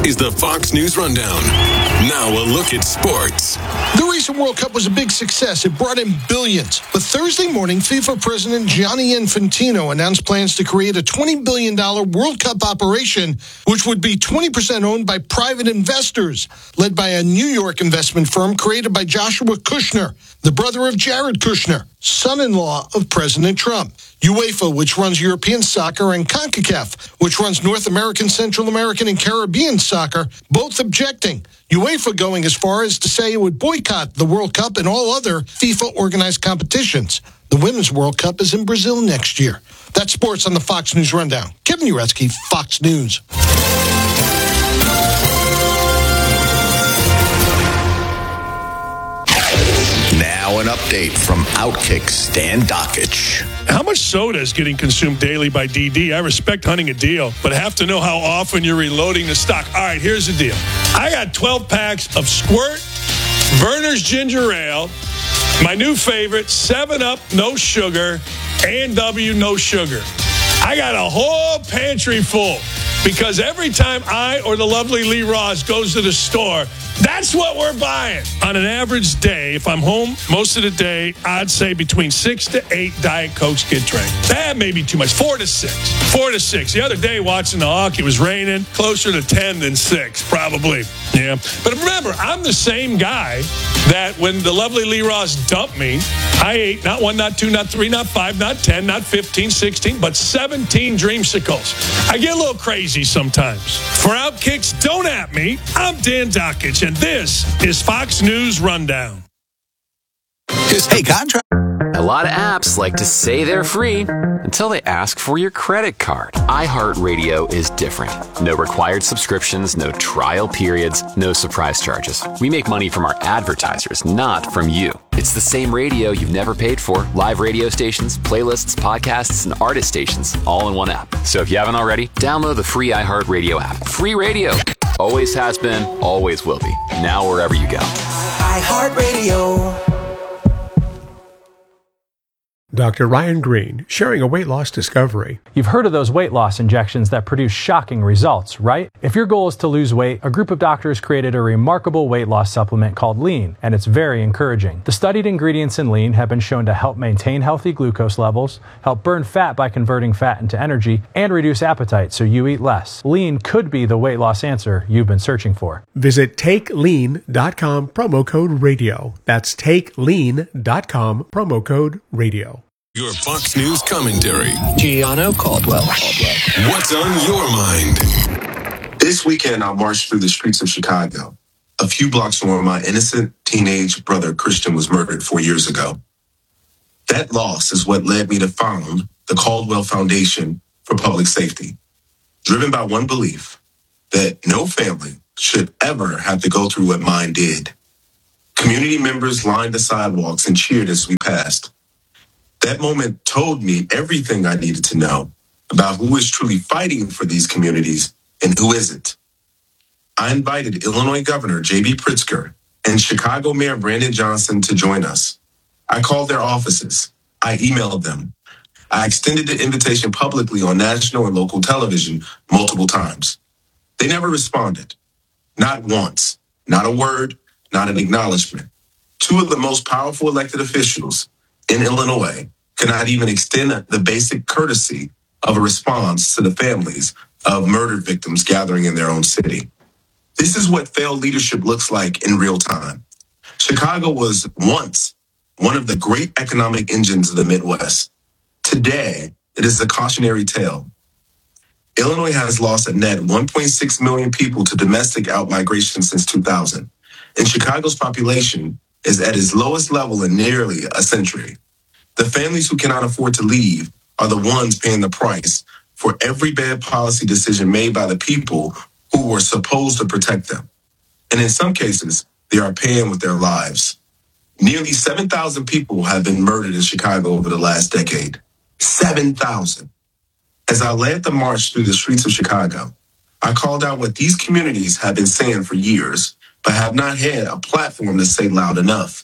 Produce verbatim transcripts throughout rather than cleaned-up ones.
is the Fox News Rundown. Now a look at sports. The recent World Cup was a big success. It brought in billions. But Thursday morning, FIFA President Gianni Infantino announced plans to create a twenty billion dollars World Cup operation, which would be twenty percent owned by private investors, led by a New York investment firm created by Joshua Kushner, the brother of Jared Kushner, son-in-law of President Trump. UEFA, which runs European soccer, and CONCACAF, which runs North American, Central American, and Caribbean soccer, both objecting. UEFA going as far as to say it would boycott the World Cup and all other FIFA-organized competitions. The Women's World Cup is in Brazil next year. That's sports on the Fox News Rundown. Kevin Uretsky, Fox News. Now an update from Outkick Stan Dockich. How much soda is getting consumed daily by D D? I respect hunting a deal, but have to know how often you're reloading the stock. All right, here's the deal. I got twelve packs of Squirt, Verner's Ginger Ale, my new favorite, seven up, no sugar, A and W, no sugar. I got a whole pantry full because every time I or the lovely Lee Ross goes to the store, that's what we're buying. On an average day, if I'm home most of the day, I'd say between six to eight Diet Cokes get drank. That may be too much. Four to six. Four to six. The other day, watching the hockey, it was raining. Closer to ten than six, probably. Yeah. But remember, I'm the same guy that when the lovely Lee Ross dumped me, I ate not one, not two, not three, not five, not ten, not fifteen, sixteen, but seventeen Dreamsicles. I get a little crazy sometimes. For Outkicks, don't at me. I'm Dan Dockich, and this is Fox News Rundown. Hey, contract. A lot of apps like to say they're free until they ask for your credit card. iHeartRadio is different. No required subscriptions, no trial periods, no surprise charges. We make money from our advertisers, not from you. It's the same radio you've never paid for. Live radio stations, playlists, podcasts, and artist stations, all in one app. So if you haven't already, download the free iHeartRadio app. Free radio. Always has been, always will be. Now wherever you go. iHeartRadio. Doctor Ryan Green, sharing a weight loss discovery. You've heard of those weight loss injections that produce shocking results, right? If your goal is to lose weight, a group of doctors created a remarkable weight loss supplement called Lean, and it's very encouraging. The studied ingredients in Lean have been shown to help maintain healthy glucose levels, help burn fat by converting fat into energy, and reduce appetite so you eat less. Lean could be the weight loss answer you've been searching for. Visit take lean dot com, promo code radio. That's take lean dot com, promo code radio. Your Fox News commentary. Gianno Caldwell. Caldwell. What's on your mind? This weekend, I marched through the streets of Chicago, a few blocks from where my innocent teenage brother Christian was murdered four years ago. That loss is what led me to found the Caldwell Foundation for Public Safety, driven by one belief that no family should ever have to go through what mine did. Community members lined the sidewalks and cheered as we passed. That moment told me everything I needed to know about who is truly fighting for these communities and who isn't. I invited Illinois Governor J B Pritzker and Chicago Mayor Brandon Johnson to join us. I called their offices. I emailed them. I extended the invitation publicly on national and local television multiple times. They never responded. Not once. Not a word. Not an acknowledgement. Two of the most powerful elected officials in Illinois cannot even extend the basic courtesy of a response to the families of murdered victims gathering in their own city. This is what failed leadership looks like in real time. Chicago was once one of the great economic engines of the Midwest. Today, it is a cautionary tale. Illinois has lost a net one point six million people to domestic outmigration since two thousand, and Chicago's population is at its lowest level in nearly a century. The families who cannot afford to leave are the ones paying the price for every bad policy decision made by the people who were supposed to protect them. And in some cases, they are paying with their lives. Nearly seven thousand people have been murdered in Chicago over the last decade. seven thousand. As I led the march through the streets of Chicago, I called out what these communities have been saying for years, but have not had a platform to say loud enough.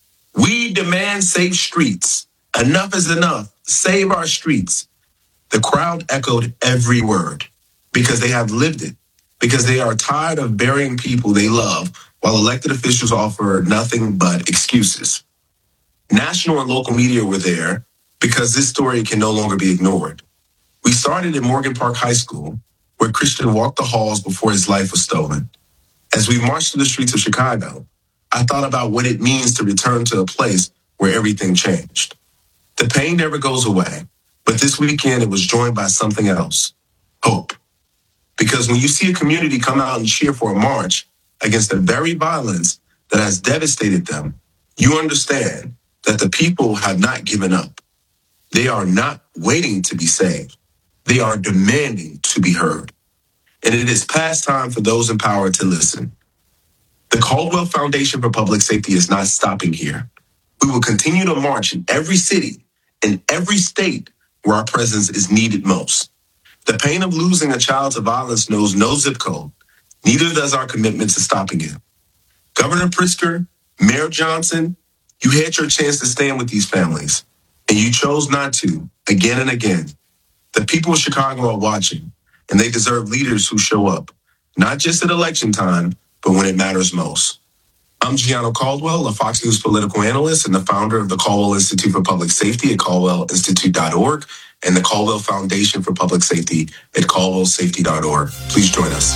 We demand safe streets. Enough is enough. Save our streets. The crowd echoed every word because they have lived it. because they are tired of burying people they love while elected officials offer nothing but excuses. National and local media were there because this story can no longer be ignored. We started at Morgan Park High School, where Christian walked the halls before his life was stolen. As we marched through the streets of Chicago, I thought about what it means to return to a place where everything changed. The pain never goes away, but this weekend it was joined by something else, hope. Because when you see a community come out and cheer for a march against the very violence that has devastated them, you understand that the people have not given up. They are not waiting to be saved. They are demanding to be heard. And it is past time for those in power to listen. The Caldwell Foundation for Public Safety is not stopping here. We will continue to march in every city, in every state where our presence is needed most. The pain of losing a child to violence knows no zip code. Neither does our commitment to stopping it. Governor Pritzker, Mayor Johnson, you had your chance to stand with these families, and you chose not to, again and again. The people of Chicago are watching, and they deserve leaders who show up, not just at election time, but when it matters most. I'm Gianno Caldwell, a Fox News political analyst and the founder of the Caldwell Institute for Public Safety at caldwell institute dot org and the Caldwell Foundation for Public Safety at caldwell safety dot org. Please join us.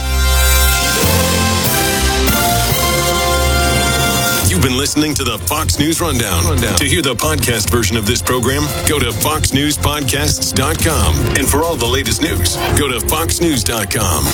You've been listening to the Fox News Rundown. Rundown. To hear the podcast version of this program, go to fox news podcasts dot com. And for all the latest news, go to fox news dot com.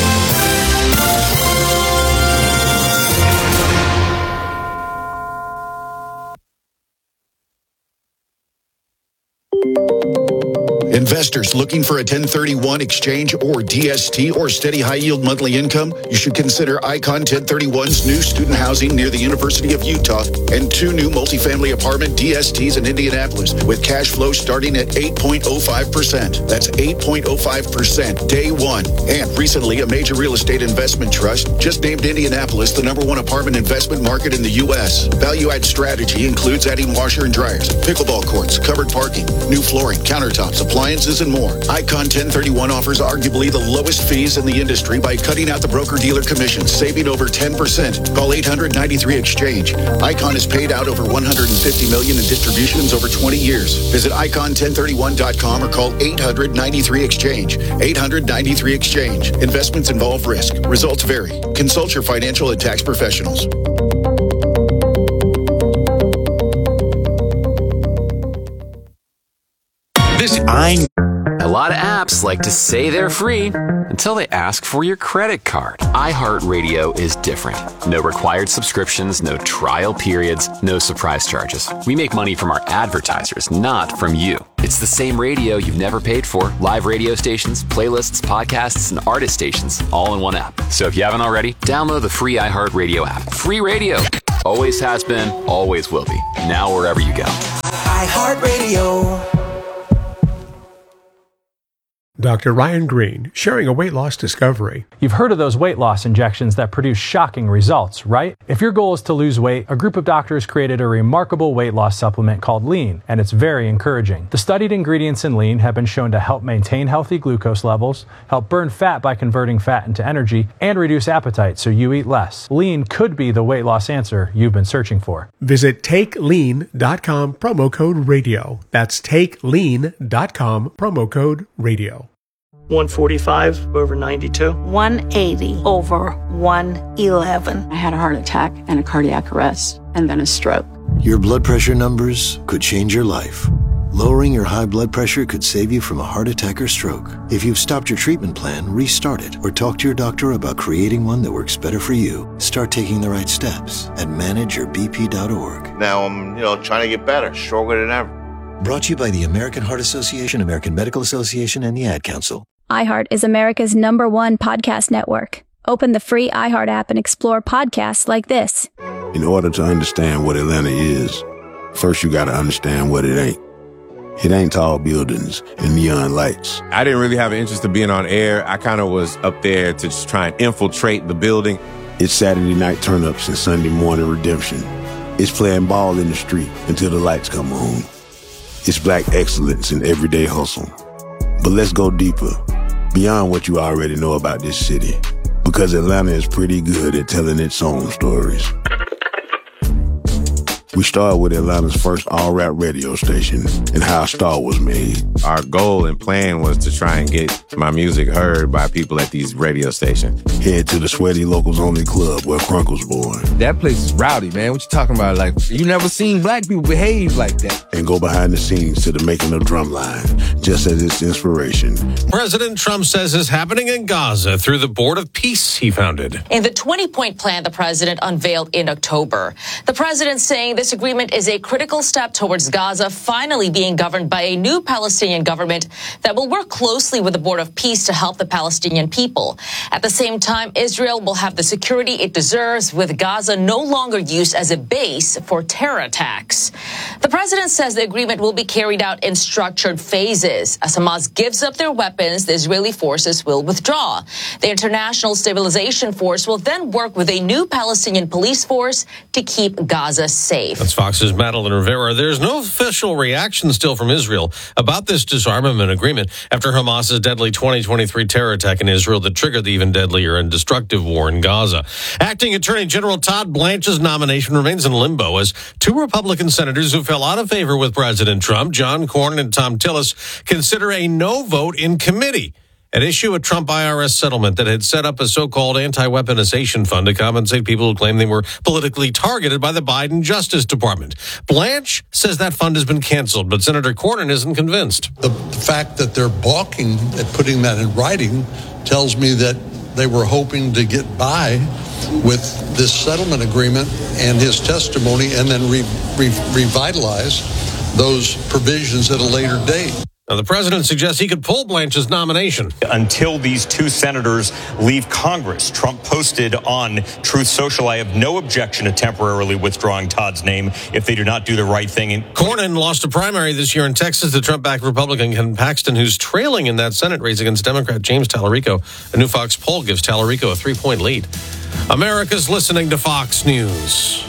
Investors looking for a ten thirty-one exchange or D S T or steady high-yield monthly income? You should consider Icon ten thirty-one's new student housing near the University of Utah and two new multifamily apartment D S Ts in Indianapolis with cash flow starting at eight point oh five percent. That's eight point oh five percent day one. And recently, a major real estate investment trust just named Indianapolis the number one apartment investment market in the U S. Value-add strategy includes adding washer and dryers, pickleball courts, covered parking, new flooring, countertops, appliances, and more. Icon ten thirty-one offers arguably the lowest fees in the industry by cutting out the broker-dealer commissions, saving over ten percent. Call eight hundred ninety-three exchange. Icon has paid out over one hundred fifty million dollars in distributions over twenty years. Visit icon ten thirty-one dot com or call eight hundred ninety-three exchange. eight hundred ninety-three exchange. Investments involve risk. Results vary. Consult your financial and tax professionals. I A lot of apps like to say they're free until they ask for your credit card. iHeartRadio is different. No required subscriptions, no trial periods, no surprise charges. We make money from our advertisers, not from you. It's the same radio you've never paid for. Live radio stations, playlists, podcasts, and artist stations, all in one app. So if you haven't already, download the free iHeartRadio app. Free radio. Always has been, always will be. Now wherever you go. iHeartRadio. Doctor Ryan Green, sharing a weight loss discovery. You've heard of those weight loss injections that produce shocking results, right? If your goal is to lose weight, a group of doctors created a remarkable weight loss supplement called Lean, and it's very encouraging. The studied ingredients in Lean have been shown to help maintain healthy glucose levels, help burn fat by converting fat into energy, and reduce appetite so you eat less. Lean could be the weight loss answer you've been searching for. Visit take lean dot com, promo code radio. That's take lean dot com, promo code radio. one forty-five over ninety-two. one eighty over one eleven. I had a heart attack and a cardiac arrest and then a stroke. Your blood pressure numbers could change your life. Lowering your high blood pressure could save you from a heart attack or stroke. If you've stopped your treatment plan, restart it or talk to your doctor about creating one that works better for you. Start taking the right steps at manage your b p dot org. Now I'm, you know, trying to get better, stronger than ever. Brought to you by the American Heart Association, American Medical Association, and the Ad Council. iHeart is America's number one podcast network. Open the free iHeart app and explore podcasts like this. In order to understand what Atlanta is, first you got to understand what it ain't. It ain't tall buildings and neon lights. I didn't really have an interest in being on air. I kind of was up there to just try and infiltrate the building. It's Saturday night turn-ups and Sunday morning redemption. It's playing ball in the street until the lights come on. It's black excellence in everyday hustle. But let's go deeper, beyond what you already know about this city. Because Atlanta is pretty good at telling its own stories. We started with Atlanta's first all-rap radio station and how a star was made. Our goal and plan was to try and get my music heard by people at these radio stations. Head to the Sweaty Locals Only Club where Crunk was born. That place is rowdy, man. What you talking about? Like, you never seen black people behave like that. And go behind the scenes to the making of Drumline, just as its inspiration. President Trump says is happening in Gaza through the Board of Peace he founded. In the twenty-point plan the president unveiled in October, the president saying this agreement is a critical step towards Gaza finally being governed by a new Palestinian government that will work closely with the Board of Peace to help the Palestinian people. At the same time, Israel will have the security it deserves, with Gaza no longer used as a base for terror attacks. The president says the agreement will be carried out in structured phases. As Hamas gives up their weapons, the Israeli forces will withdraw. The International Stabilization Force will then work with a new Palestinian police force to keep Gaza safe. That's Fox's Madeline Rivera. There's no official reaction still from Israel about this disarmament agreement after Hamas's deadly twenty twenty-three terror attack in Israel that triggered the even deadlier and destructive war in Gaza. Acting Attorney General Todd Blanche's nomination remains in limbo as two Republican senators who fell out of favor with President Trump, John Cornyn and Tom Tillis, consider a no vote in committee. At issue, a Trump I R S settlement that had set up a so-called anti-weaponization fund to compensate people who claim they were politically targeted by the Biden Justice Department. Blanche says that fund has been canceled, but Senator Cornyn isn't convinced. The, the fact that they're balking at putting that in writing tells me that they were hoping to get by with this settlement agreement and his testimony and then re, re, revitalize those provisions at a later date. Now, the president suggests he could pull Blanche's nomination. Until these two senators leave Congress, Trump posted on Truth Social, I have no objection to temporarily withdrawing Todd's name if they do not do the right thing. Cornyn lost a primary this year in Texas to Trump-backed Republican Ken Paxton, who's trailing in that Senate race against Democrat James Tallarico. A new Fox poll gives Tallarico a three-point lead. America's listening to Fox News.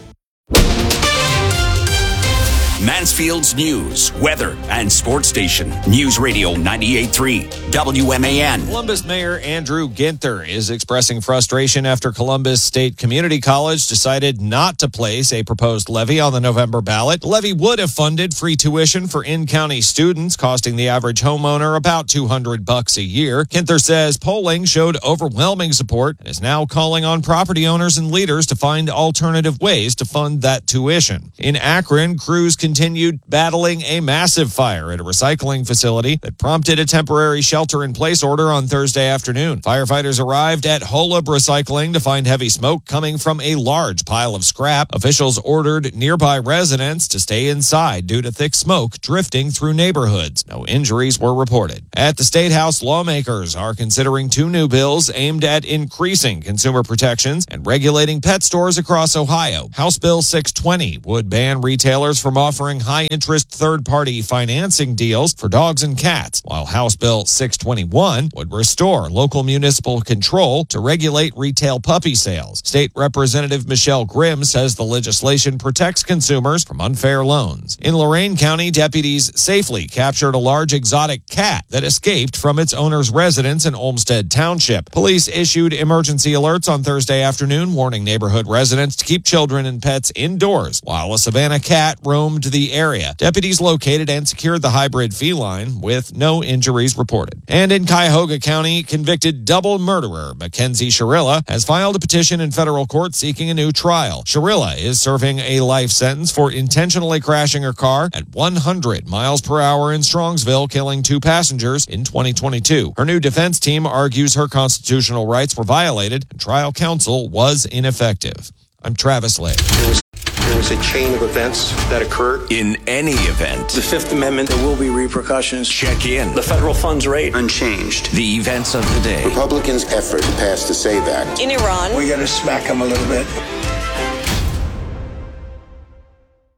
Mansfield's news, weather, and sports station. News Radio ninety-eight point three, W M A N. Columbus Mayor Andrew Ginther is expressing frustration after Columbus State Community College decided not to place a proposed levy on the November ballot. The levy would have funded free tuition for in-county students, costing the average homeowner about two hundred bucks a year. Ginther says polling showed overwhelming support and is now calling on property owners and leaders to find alternative ways to fund that tuition. In Akron, crews can continued battling a massive fire at a recycling facility that prompted a temporary shelter-in-place order on Thursday afternoon. Firefighters arrived at Holub Recycling to find heavy smoke coming from a large pile of scrap. Officials ordered nearby residents to stay inside due to thick smoke drifting through neighborhoods. No injuries were reported. At the State House, lawmakers are considering two new bills aimed at increasing consumer protections and regulating pet stores across Ohio. House Bill six twenty would ban retailers from offering high-interest third-party financing deals for dogs and cats, while House Bill six twenty-one would restore local municipal control to regulate retail puppy sales. State Representative Michelle Grimm says the legislation protects consumers from unfair loans. In Lorain County, deputies safely captured a large exotic cat that escaped from its owner's residence in Olmsted Township. Police issued emergency alerts on Thursday afternoon, warning neighborhood residents to keep children and pets indoors while a Savannah cat roamed the area. Deputies located and secured the hybrid feline with no injuries reported. And in Cuyahoga County, convicted double murderer Mackenzie Sharilla has filed a petition in federal court seeking a new trial. Sharilla is serving a life sentence for intentionally crashing her car at one hundred miles per hour in Strongsville, killing two passengers in twenty twenty-two. Her new defense team argues her constitutional rights were violated and trial counsel was ineffective. I'm Travis Lake. There was a chain of events that occurred. In any event, The Fifth Amendment, there will be repercussions. check in. The federal funds rate, unchanged. The events of the day. Republicans' effort to pass the SAVE Act. In Iran, We got to smack them a little bit.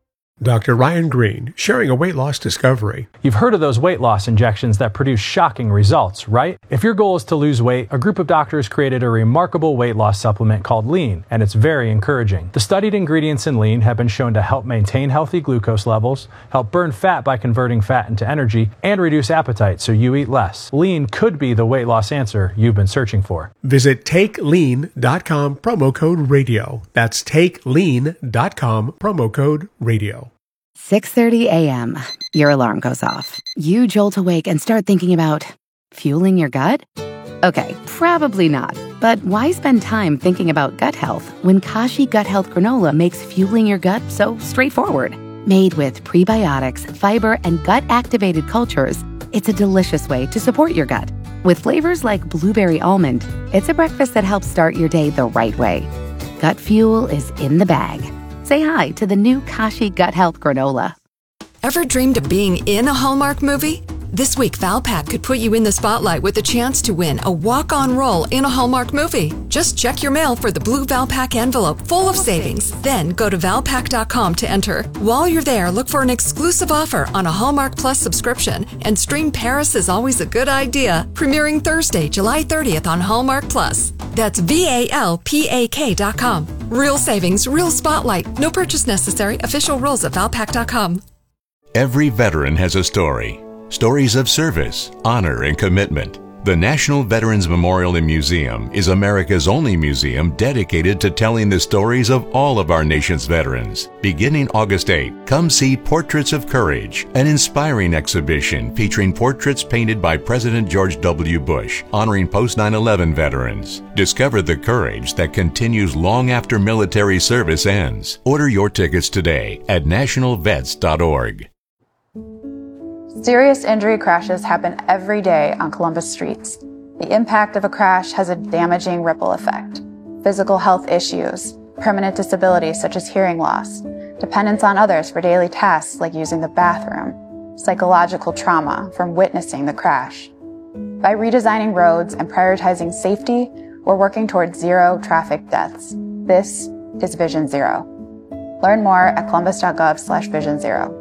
Doctor Ryan Green, sharing a weight loss discovery. You've heard of those weight loss injections that produce shocking results, right? If your goal is to lose weight, a group of doctors created a remarkable weight loss supplement called Lean, and it's very encouraging. The studied ingredients in Lean have been shown to help maintain healthy glucose levels, help burn fat by converting fat into energy, and reduce appetite so you eat less. Lean could be the weight loss answer you've been searching for. Visit take lean dot com, promo code radio. That's take lean dot com, promo code radio. six thirty a.m. Your alarm goes off. You jolt awake and start thinking about fueling your gut? Okay, probably not. But why spend time thinking about gut health when Kashi Gut Health Granola makes fueling your gut so straightforward? Made with prebiotics, fiber, and gut-activated cultures, it's a delicious way to support your gut. With flavors like blueberry almond, it's a breakfast that helps start your day the right way. Gut fuel is in the bag. Say hi to the new Kashi Gut Health Granola. Ever dreamed of being in a Hallmark movie? This week, Valpak could put you in the spotlight with a chance to win a walk-on role in a Hallmark movie. Just check your mail for the blue Valpak envelope full of savings. Then go to valpak dot com to enter. While you're there, look for an exclusive offer on a Hallmark Plus subscription and stream Paris is Always a Good Idea, premiering Thursday, July thirtieth on Hallmark Plus. That's V A L P A K dot com. Real savings, real spotlight. No purchase necessary. Official rules at valpak dot com. Every veteran has a story. Stories of service, honor, and commitment. The National Veterans Memorial and Museum is America's only museum dedicated to telling the stories of all of our nation's veterans. Beginning August eighth, come see Portraits of Courage, an inspiring exhibition featuring portraits painted by President George W. Bush, honoring post nine eleven veterans. Discover the courage that continues long after military service ends. Order your tickets today at national vets dot org. Serious injury crashes happen every day on Columbus streets. The impact of a crash has a damaging ripple effect. Physical health issues, permanent disabilities such as hearing loss, dependence on others for daily tasks like using the bathroom, psychological trauma from witnessing the crash. By redesigning roads and prioritizing safety, we're working towards zero traffic deaths. This is Vision Zero. Learn more at columbus dot gov slash vision zero.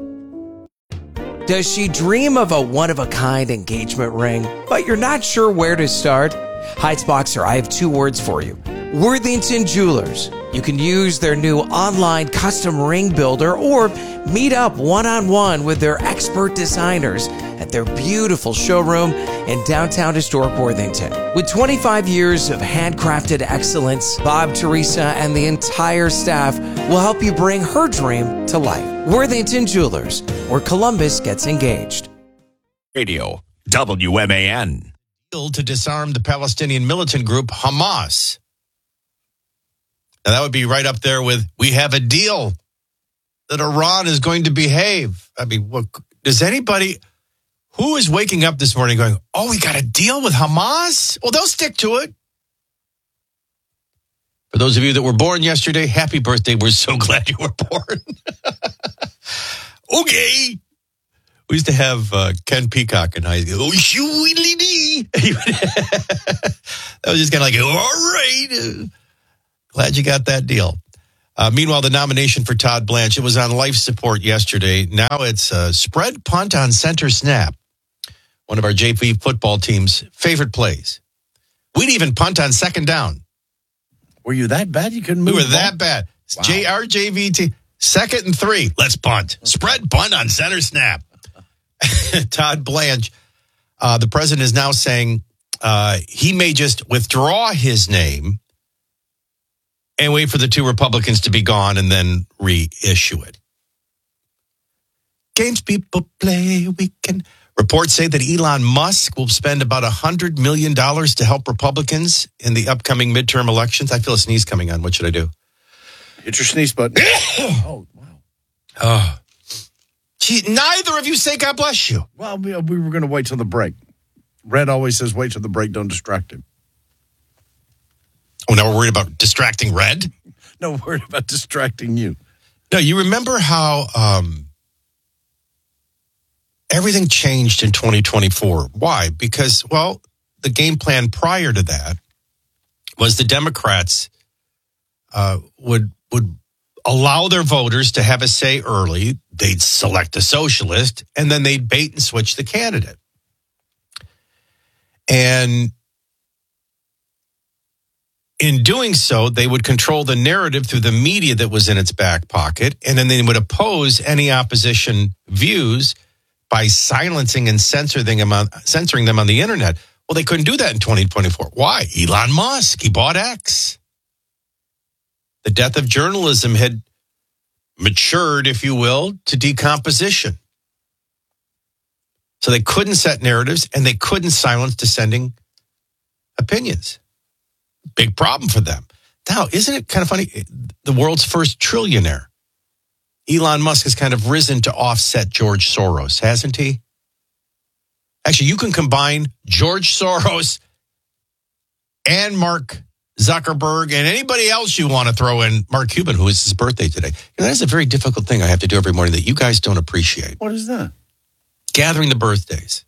Does she dream of a one-of-a-kind engagement ring, but you're not sure where to start? Heights Boxer, I have two words for you. Worthington Jewelers. You can use their new online custom ring builder or meet up one-on-one with their expert designers at their beautiful showroom in downtown historic Worthington. With twenty-five years of handcrafted excellence, Bob, Teresa, and the entire staff will help you bring her dream to life. Worthington Jewelers, where Columbus gets engaged. Radio, W M A N. To disarm the Palestinian militant group Hamas. Now that would be right up there with, we have a deal that Iran is going to behave. I mean, what, does anybody, who is waking up this morning going, oh, we got a deal with Hamas? Well, they'll stick to it. For those of you that were born yesterday, happy birthday. We're so glad you were born. Okay. We used to have uh, Ken Peacock in high school. Oh, shoo-wee-lee-dee. That was just kind of like, all right. Glad you got that deal. Uh, meanwhile, the nomination for Todd Blanche, it was on life support yesterday. Now it's uh, spread punt on center snap. One of our J V football team's favorite plays. We'd even punt on second down. Were you that bad? You couldn't move? We were that bad. Wow. J R J V T, second and three. Let's punt. Spread punt on center snap. Todd Blanche, uh, the president is now saying uh, he may just withdraw his name and wait for the two Republicans to be gone and then reissue it. Games people play, we can. Reports say that Elon Musk will spend about one hundred million dollars to help Republicans in the upcoming midterm elections. I feel a sneeze coming on. What should I do? Hit your sneeze button. Oh, wow. Oh. Gee, neither of you say God bless you. Well, we, we were going to wait till the break. Red always says wait till the break, don't distract him. Oh, now we're worried about distracting Red? No, we're worried about distracting you. No, you remember how um, everything changed in twenty twenty-four. Why? Because, well, the game plan prior to that was the Democrats uh, would would allow their voters to have a say early. They'd select a socialist, and then they'd bait and switch the candidate. And in doing so, they would control the narrative through the media that was in its back pocket, and then they would oppose any opposition views by silencing and censoring them on, censoring them on the internet. Well, they couldn't do that in twenty twenty-four. Why? Elon Musk, he bought X. The death of journalism had matured, if you will, to decomposition. So they couldn't set narratives, and they couldn't silence dissenting opinions. Big problem for them. Now, isn't it kind of funny? The world's first trillionaire, Elon Musk, has kind of risen to offset George Soros, hasn't he? Actually, you can combine George Soros and Mark Zuckerberg and anybody else you want to throw in, Mark Cuban, who is his birthday today. You know, that is a very difficult thing I have to do every morning that you guys don't appreciate. What is that? Gathering the birthdays.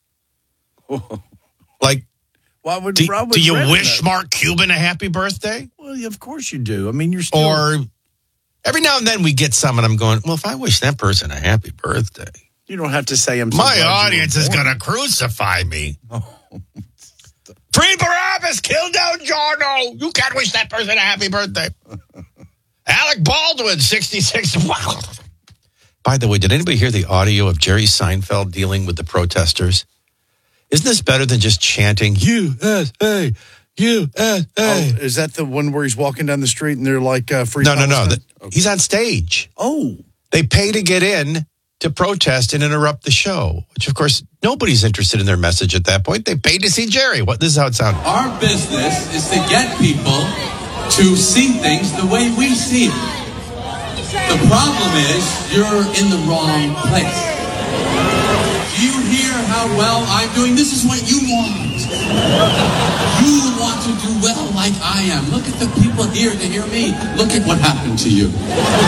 Like, why would, do, why would do you Brett wish know? Mark Cuban a happy birthday? Well, yeah, of course you do. I mean, you're still... Or every now and then we get some and I'm going, well, if I wish that person a happy birthday. You don't have to say I'm so My glad you audience were is born. going to crucify me. Oh. Free Barabbas, kill down Jarno. You can't wish that person a happy birthday. Alec Baldwin, sixty-six. Wow. By the way, did anybody hear the audio of Jerry Seinfeld dealing with the protesters? Isn't this better than just chanting, U S A, U S A? Oh, is that the one where he's walking down the street and they're like, uh, free No, no, no. Palestine? The, he's on stage. Oh. They pay to get in to protest and interrupt the show, which, of course, nobody's interested in their message at that point. They paid to see Jerry. What? This is how it sounded. Our business is to get people to see things the way we see it. The problem is you're in the wrong place. Do you hear how well I'm doing? This is what you want. You want to do well like I am. Look at the people here to hear me. Look at what happened to you.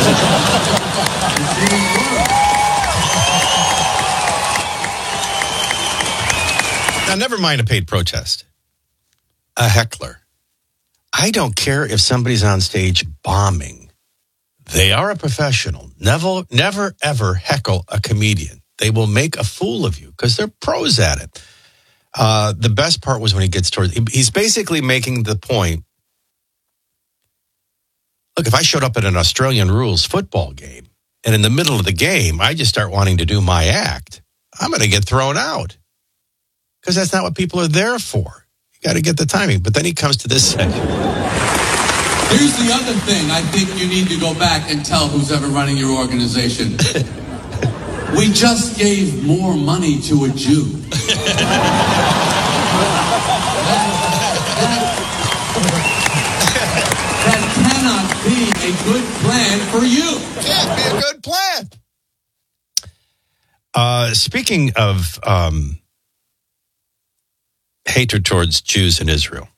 Now, never mind a paid protest. A heckler. I don't care if somebody's on stage bombing. They are a professional. Never, never, ever heckle a comedian. They will make a fool of you because they're pros at it. Uh, the best part was when he gets towards, he's basically making the point. Look, if I showed up at an Australian rules football game and in the middle of the game, I just start wanting to do my act, I'm going to get thrown out. Because that's not what people are there for. You got to get the timing. But then he comes to this section. Here's the other thing I think you need to go back and tell who's ever running your organization. We just gave more money to a Jew. That cannot be a good plan for you. Can't be a good plan. Uh, speaking of um, hatred towards Jews in Israel.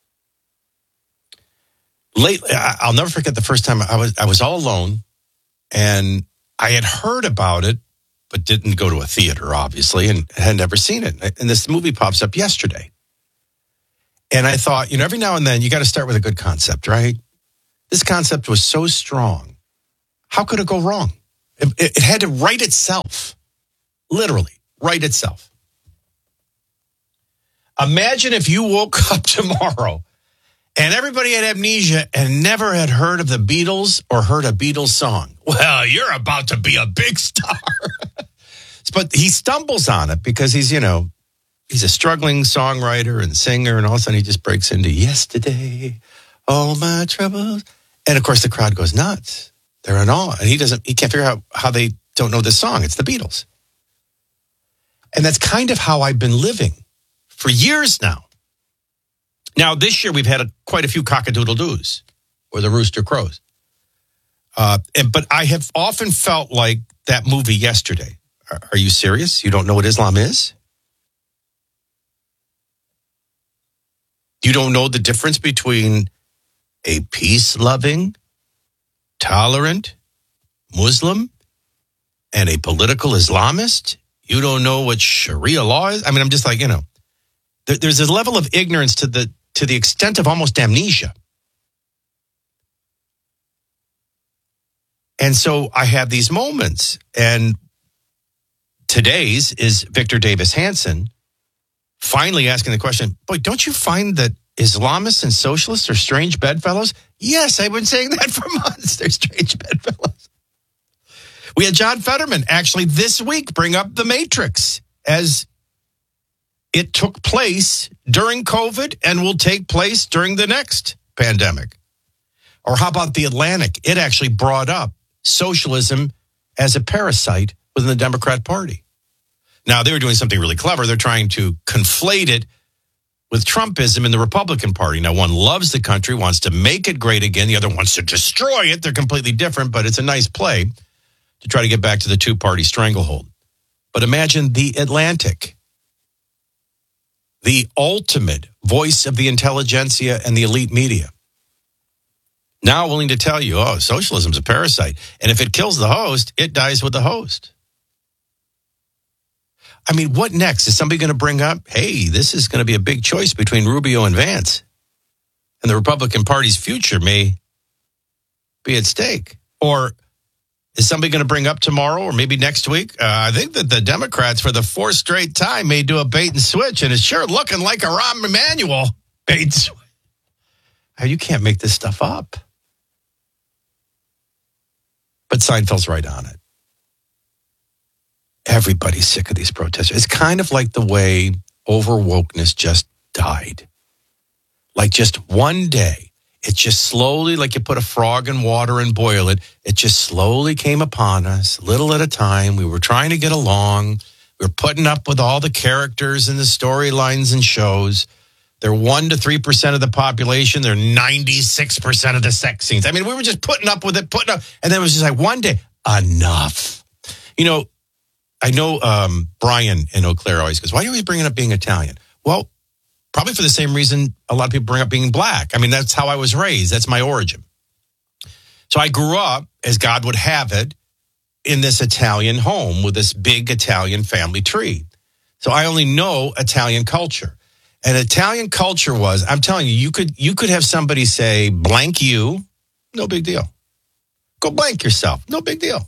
Lately, I'll never forget the first time I was I was all alone, and I had heard about it, but didn't go to a theater, obviously, and had never seen it. And this movie pops up yesterday. And I thought, you know, every now and then you got to start with a good concept, right? This concept was so strong. How could it go wrong? It, it, it had to write itself, literally write itself. Imagine if you woke up tomorrow and everybody had amnesia and never had heard of the Beatles or heard a Beatles song. Well, you're about to be a big star. But he stumbles on it because he's, you know, he's a struggling songwriter and singer, and all of a sudden he just breaks into Yesterday, All My Troubles. And of course the crowd goes nuts. They're in awe. And he doesn't, he can't figure out how they don't know this song. It's the Beatles. And that's kind of how I've been living for years now. Now, this year we've had a, quite a few cock-a-doodle-doos, or the rooster crows. Uh, and, but I have often felt like that movie Yesterday. Are, are you serious? You don't know what Islam is? You don't know the difference between a peace-loving, tolerant Muslim and a political Islamist? You don't know what Sharia law is? I mean, I'm just like, you know, there, there's a level of ignorance to the to the extent of almost amnesia. And so I have these moments. And today's is Victor Davis Hanson finally asking the question, boy, don't you find that Islamists and socialists are strange bedfellows? Yes, I've been saying that for months. They're strange bedfellows. We had John Fetterman actually this week bring up the Matrix as it took place during COVID and will take place during the next pandemic. Or how about the Atlantic? It actually brought up socialism as a parasite within the Democrat Party. Now, they were doing something really clever. They're trying to conflate it with Trumpism in the Republican Party. Now, one loves the country, wants to make it great again. The other wants to destroy it. They're completely different, but it's a nice play to try to get back to the two-party stranglehold. But imagine the Atlantic, the ultimate voice of the intelligentsia and the elite media, now willing to tell you, oh, socialism's a parasite. And if it kills the host, it dies with the host. I mean, what next? Is somebody going to bring up, hey, this is going to be a big choice between Rubio and Vance, and the Republican Party's future may be at stake? Or is somebody going to bring up tomorrow or maybe next week? Uh, I think that the Democrats, for the fourth straight time, may do a bait and switch, and it's sure looking like a Rahm Emanuel bait and switch. You can't make this stuff up. But Seinfeld's right on it. Everybody's sick of these protests. It's kind of like the way over-wokeness just died. Like just one day, it just slowly, like you put a frog in water and boil it, it just slowly came upon us, little at a time. We were trying to get along. We were putting up with all the characters and the storylines and shows. They're one to three percent of the population. They're ninety-six percent of the sex scenes. I mean, we were just putting up with it, putting up. And then it was just like one day, enough. You know, I know um, Brian in Eau Claire always goes, why are you always bringing up being Italian? Well, probably for the same reason a lot of people bring up being black. I mean, that's how I was raised. That's my origin. So I grew up, as God would have it, in this Italian home with this big Italian family tree. So I only know Italian culture. And Italian culture was, I'm telling you, you could you could have somebody say, blank you, no big deal. Go blank yourself, no big deal.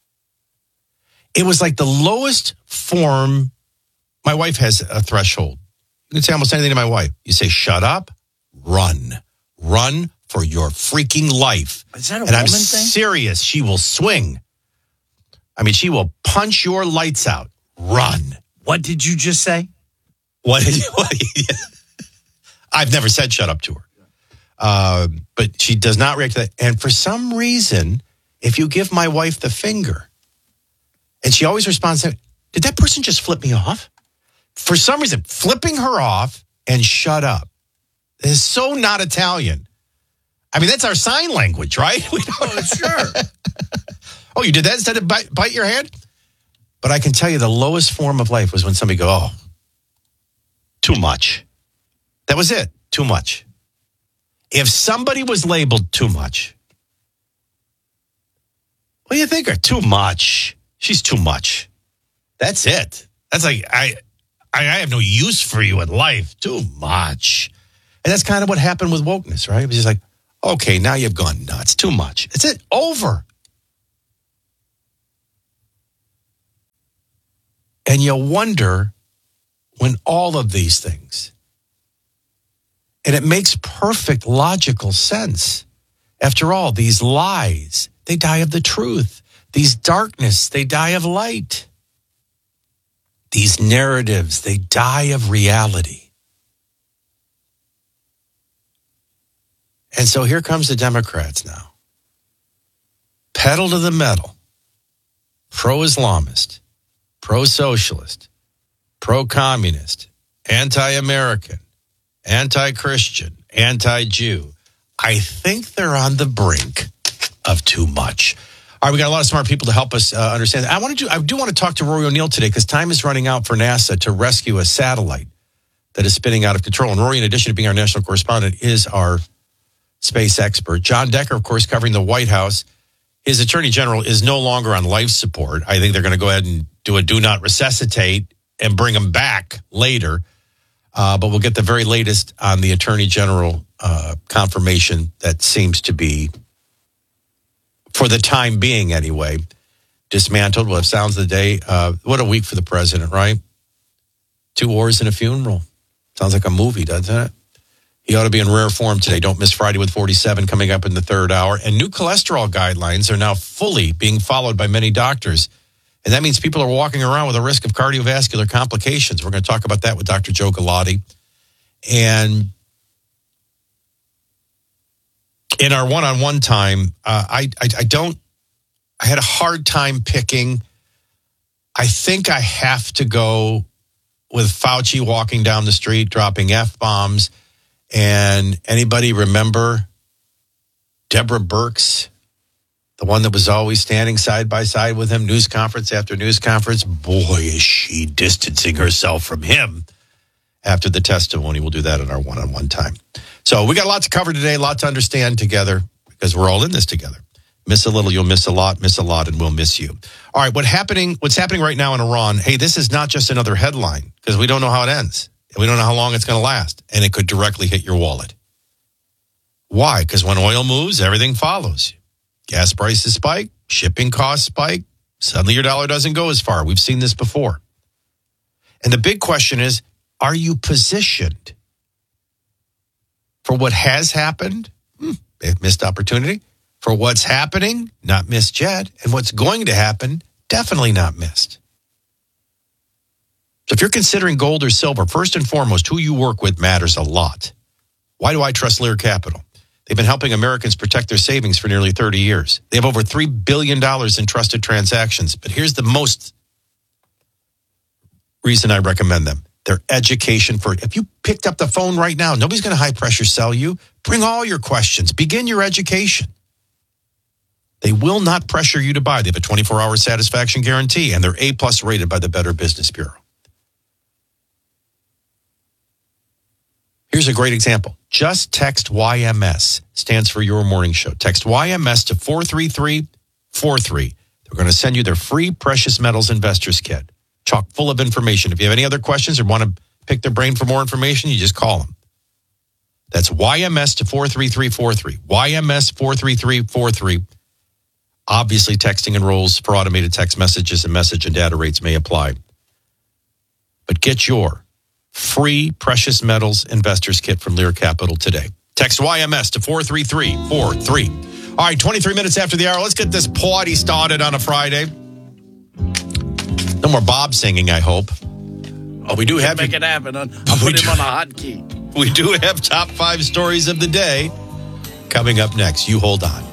It was like the lowest form. My wife has a threshold. You can say almost anything to my wife. You say, shut up, run. Run for your freaking life. Is that a and woman I'm thing? serious. She will swing. I mean, she will punch your lights out. Run. What did you just say? What did you, what did you I've never said shut up to her. Uh, but she does not react to that. And for some reason, if you give my wife the finger, and she always responds, did that person just flip me off? For some reason, flipping her off and shut up is so not Italian. I mean, that's our sign language, right? We don't, oh, sure. Oh, you did that instead of bite, bite your hand? But I can tell you the lowest form of life was when somebody go, oh, too much. That was it. Too much. If somebody was labeled too much, what do you think? Her too much. She's too much. That's it. That's like, I, I I have no use for you in life. Too much. And that's kind of what happened with wokeness, right? It was just like, okay, now you've gone nuts. Too much. It's it. Over. And you wonder when all of these things, and it makes perfect logical sense. After all, these lies, they die of the truth. These darkness, they die of light. These narratives, they die of reality. And so here comes the Democrats now. Pedal to the metal. Pro-Islamist, pro-socialist, pro-communist, anti-American, anti-Christian, anti-Jew. I think they're on the brink of too much. All right, we got a lot of smart people to help us uh, understand that. I want to do, I do want to talk to Rory O'Neill today because time is running out for NASA to rescue a satellite that is spinning out of control. And Rory, in addition to being our national correspondent, is our space expert. John Decker, of course, covering the White House. His attorney general is no longer on life support. I think they're going to go ahead and do a do not resuscitate and bring him back later. Uh, but we'll get the very latest on the attorney general uh, confirmation that seems to be for the time being anyway, dismantled. We'll have sounds of the day. Uh, what a week for the president, right? Two wars and a funeral. Sounds like a movie, doesn't it? He ought to be in rare form today. Don't miss Friday with forty-seven coming up in the third hour. And new cholesterol guidelines are now fully being followed by many doctors. And that means people are walking around with a risk of cardiovascular complications. We're going to talk about that with Doctor Joe Galati. And in our one-on-one time, uh, I, I I don't, I had a hard time picking. I think I have to go with Fauci walking down the street, dropping F-bombs. And anybody remember Deborah Birx, the one that was always standing side by side with him, news conference after news conference? Boy, is she distancing herself from him after the testimony. We'll do that in our one-on-one time. So we got a lot to cover today, a lot to understand together because we're all in this together. Miss a little, you'll miss a lot, miss a lot, and we'll miss you. All right, what happening? What's happening right now in Iran, hey, this is not just another headline because we don't know how it ends. We don't know how long it's going to last, and it could directly hit your wallet. Why? Because when oil moves, everything follows. Gas prices spike, shipping costs spike, suddenly your dollar doesn't go as far. We've seen this before. And the big question is, are you positioned for what has happened? Hmm, they've missed opportunity. For what's happening, not missed yet. And what's going to happen, definitely not missed. So if you're considering gold or silver, first and foremost, who you work with matters a lot. Why do I trust Lear Capital? They've been helping Americans protect their savings for nearly thirty years. They have over three billion dollars in trusted transactions. But here's the most reason I recommend them. Their education for, if you picked up the phone right now, nobody's going to high pressure sell you. Bring all your questions. Begin your education. They will not pressure you to buy. They have a twenty-four hour satisfaction guarantee, and they're A plus rated by the Better Business Bureau. Here's a great example. Just text Y M S, stands for Your Morning Show. Text Y M S to four three three four three. They're going to send you their free Precious Metals Investors Kit, chock full of information. If you have any other questions or want to pick their brain for more information, you just call them. That's Y M S to four three three four three. Y M S four three three four three. Obviously, texting enrolls for automated text messages, and message and data rates may apply. But get your free Precious Metals Investors Kit from Lear Capital today. Text Y M S to four three three four three. All right, twenty-three minutes after the hour. Let's get this party started on a Friday. No more Bob singing, I hope. Oh, we do have make it happen. I'll put him on a hotkey. We do have top five stories of the day coming up next. You hold on.